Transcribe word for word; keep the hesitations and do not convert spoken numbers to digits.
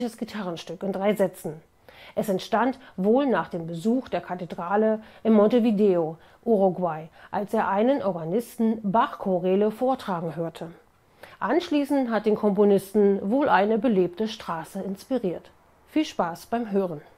Das Gitarrenstück in drei Sätzen. Es entstand wohl nach dem Besuch der Kathedrale in Montevideo, Uruguay, als er einen Organisten Bach-Choräle vortragen hörte. Anschließend hat den Komponisten wohl eine belebte Straße inspiriert. Viel Spaß beim Hören!